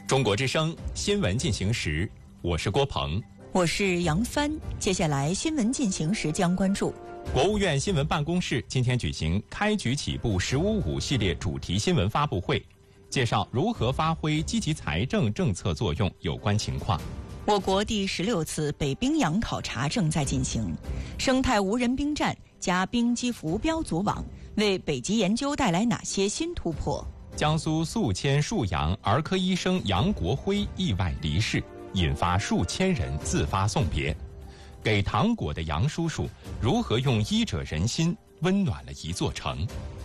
中国之声新闻进行时，我是郭鹏， 我是杨帆。接下来新闻进行时将关注： 国务院新闻办公室今天举行开局起步“15.5”系列主题新闻发布会，介绍如何发挥积极财政政策作用有关情况。 我国第16次北冰洋考察正在进行，生态无人冰站加冰机浮标组网为北极研究带来哪些新突破？ 江苏宿迁沭阳儿科医生杨国辉意外离世，引发数千人自发送别。给糖果的杨叔叔如何用医者仁心温暖了一座城？